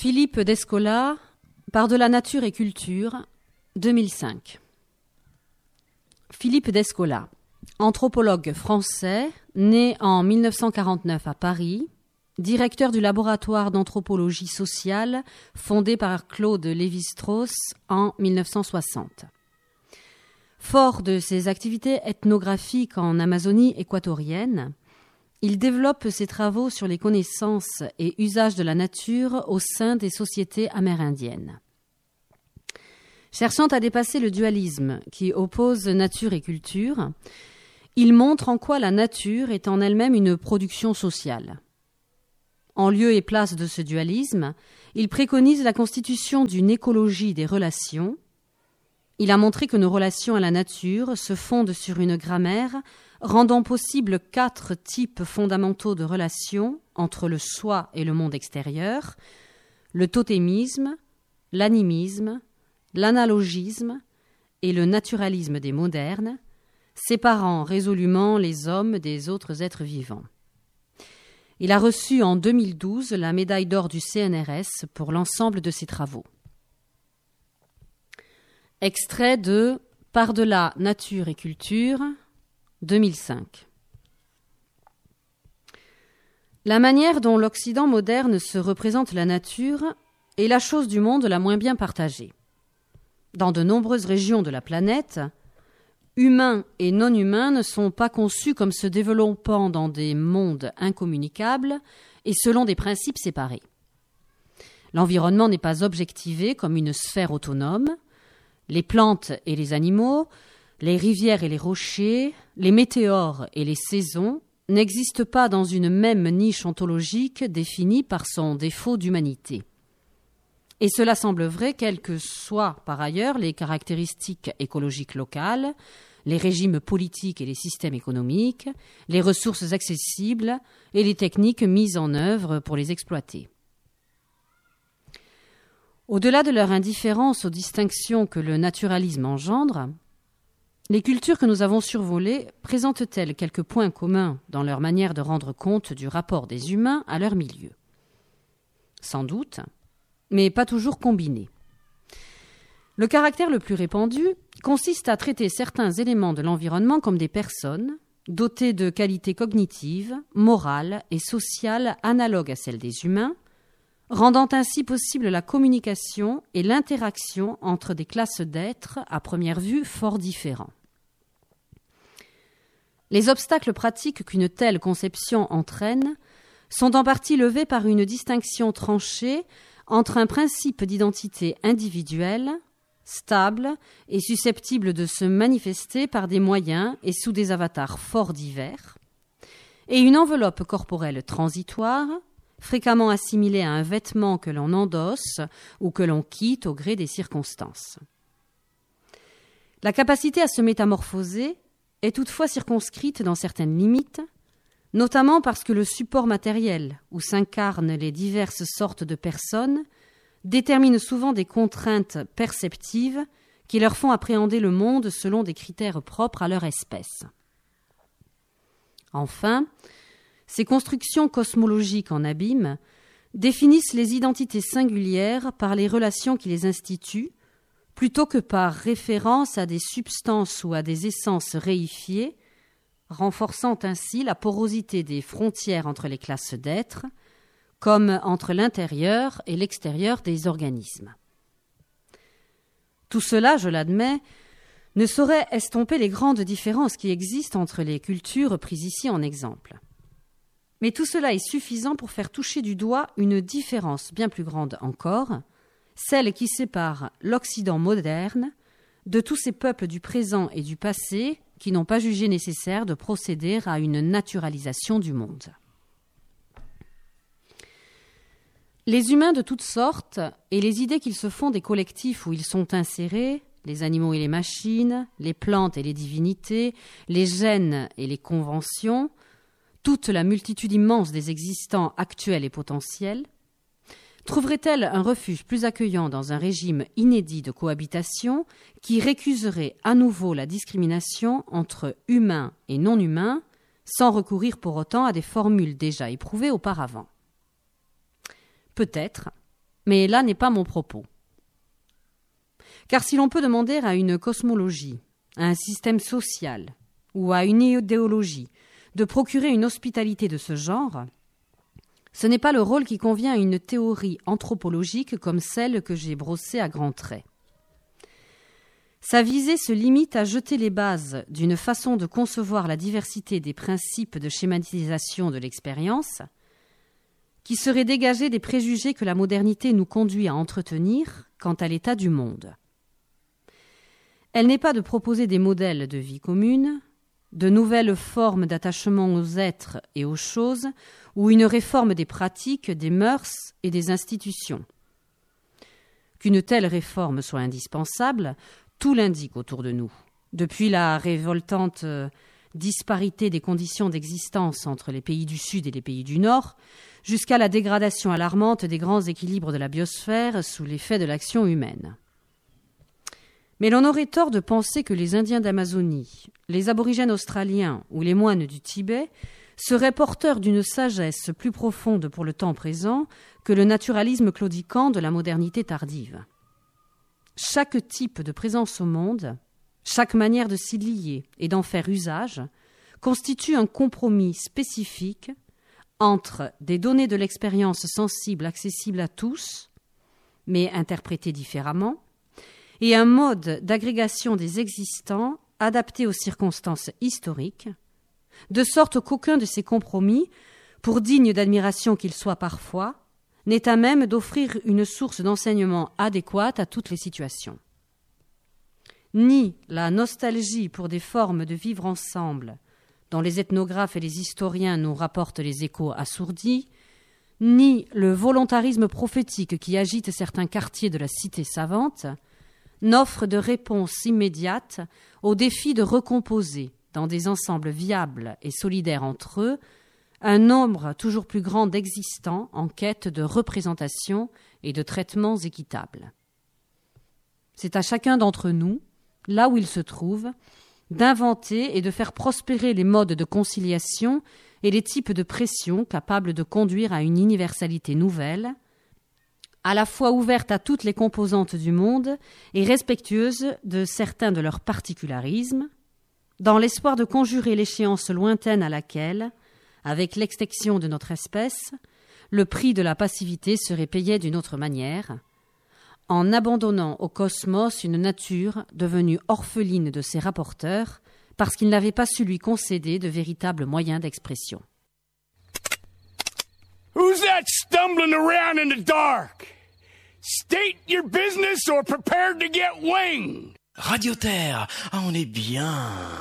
Philippe Descola, Par-delà nature et culture, 2005. Philippe Descola, anthropologue français, né en 1949 à Paris, directeur du laboratoire d'anthropologie sociale fondé par Claude Lévi-Strauss en 1960. Fort de ses activités ethnographiques en Amazonie équatorienne, il développe ses travaux sur les connaissances et usages de la nature au sein des sociétés amérindiennes. Cherchant à dépasser le dualisme qui oppose nature et culture, il montre en quoi la nature est en elle-même une production sociale. En lieu et place de ce dualisme, il préconise la constitution d'une écologie des relations. Il a montré que nos relations à la nature se fondent sur une grammaire rendant possible 4 types fondamentaux de relations entre le soi et le monde extérieur, le totémisme, l'animisme, l'analogisme et le naturalisme des modernes, séparant résolument les hommes des autres êtres vivants. Il a reçu en 2012 la médaille d'or du CNRS pour l'ensemble de ses travaux. Extrait de Par-delà nature et culture, 2005. La manière dont l'Occident moderne se représente la nature est la chose du monde la moins bien partagée. Dans de nombreuses régions de la planète, humains et non-humains ne sont pas conçus comme se développant dans des mondes incommunicables et selon des principes séparés. L'environnement n'est pas objectivé comme une sphère autonome. Les plantes et les animaux, les rivières et les rochers, les météores et les saisons n'existent pas dans une même niche ontologique définie par son défaut d'humanité. Et cela semble vrai quelles que soient par ailleurs les caractéristiques écologiques locales, les régimes politiques et les systèmes économiques, les ressources accessibles et les techniques mises en œuvre pour les exploiter. Au-delà de leur indifférence aux distinctions que le naturalisme engendre, les cultures que nous avons survolées présentent-elles quelques points communs dans leur manière de rendre compte du rapport des humains à leur milieu? Sans doute, mais pas toujours combinés. Le caractère le plus répandu consiste à traiter certains éléments de l'environnement comme des personnes dotées de qualités cognitives, morales et sociales analogues à celles des humains, rendant ainsi possible la communication et l'interaction entre des classes d'êtres à première vue fort différents. Les obstacles pratiques qu'une telle conception entraîne sont en partie levés par une distinction tranchée entre un principe d'identité individuelle, stable et susceptible de se manifester par des moyens et sous des avatars fort divers, et une enveloppe corporelle transitoire, fréquemment assimilée à un vêtement que l'on endosse ou que l'on quitte au gré des circonstances. La capacité à se métamorphoser est toutefois circonscrite dans certaines limites, notamment parce que le support matériel où s'incarnent les diverses sortes de personnes détermine souvent des contraintes perceptives qui leur font appréhender le monde selon des critères propres à leur espèce. Enfin, ces constructions cosmologiques en abîme définissent les identités singulières par les relations qui les instituent, plutôt que par référence à des substances ou à des essences réifiées, renforçant ainsi la porosité des frontières entre les classes d'êtres, comme entre l'intérieur et l'extérieur des organismes. Tout cela, je l'admets, ne saurait estomper les grandes différences qui existent entre les cultures prises ici en exemple. Mais tout cela est suffisant pour faire toucher du doigt une différence bien plus grande encore, celle qui sépare l'Occident moderne de tous ces peuples du présent et du passé qui n'ont pas jugé nécessaire de procéder à une naturalisation du monde. Les humains de toutes sortes et les idées qu'ils se font des collectifs où ils sont insérés, les animaux et les machines, les plantes et les divinités, les gènes et les conventions, toute la multitude immense des existants actuels et potentiels, trouverait-elle un refuge plus accueillant dans un régime inédit de cohabitation qui récuserait à nouveau la discrimination entre humains et non-humains sans recourir pour autant à des formules déjà éprouvées auparavant? Peut-être, Mais là n'est pas mon propos. Car si l'on peut demander à une cosmologie, à un système social ou à une idéologie de procurer une hospitalité de ce genre, ce n'est pas le rôle qui convient à une théorie anthropologique comme celle que j'ai brossée à grands traits. Sa visée se limite à jeter les bases d'une façon de concevoir la diversité des principes de schématisation de l'expérience qui serait dégagée des préjugés que la modernité nous conduit à entretenir quant à l'état du monde. Elle n'est pas de proposer des modèles de vie commune, de nouvelles formes d'attachement aux êtres et aux choses, ou une réforme des pratiques, des mœurs et des institutions. Qu'une telle réforme soit indispensable, tout l'indique autour de nous, depuis la révoltante disparité des conditions d'existence entre les pays du Sud et les pays du Nord, jusqu'à la dégradation alarmante des grands équilibres de la biosphère sous l'effet de l'action humaine. Mais l'on aurait tort de penser que les Indiens d'Amazonie, les aborigènes australiens ou les moines du Tibet seraient porteurs d'une sagesse plus profonde pour le temps présent que le naturalisme claudiquant de la modernité tardive. Chaque type de présence au monde, chaque manière de s'y lier et d'en faire usage, constitue un compromis spécifique entre des données de l'expérience sensible accessibles à tous, mais interprétées différemment, et un mode d'agrégation des existants adapté aux circonstances historiques, de sorte qu'aucun de ces compromis, pour digne d'admiration qu'il soit parfois, n'est à même d'offrir une source d'enseignement adéquate à toutes les situations. Ni la nostalgie pour des formes de vivre ensemble, dont les ethnographes et les historiens nous rapportent les échos assourdis, ni le volontarisme prophétique qui agite certains quartiers de la cité savante, n'offre de réponse immédiate au défi de recomposer, dans des ensembles viables et solidaires entre eux, un nombre toujours plus grand d'existants en quête de représentation et de traitements équitables. C'est à chacun d'entre nous, là où il se trouve, d'inventer et de faire prospérer les modes de conciliation et les types de pression capables de conduire à une universalité nouvelle, à la fois ouverte à toutes les composantes du monde et respectueuse de certains de leurs particularismes, dans l'espoir de conjurer l'échéance lointaine à laquelle, avec l'extinction de notre espèce, le prix de la passivité serait payé d'une autre manière, en abandonnant au cosmos une nature devenue orpheline de ses rapporteurs parce qu'ils n'avaient pas su lui concéder de véritables moyens d'expression. Who's that stumbling around in the dark? State your business or prepare to get winged. Radio Terre, ah, on est bien.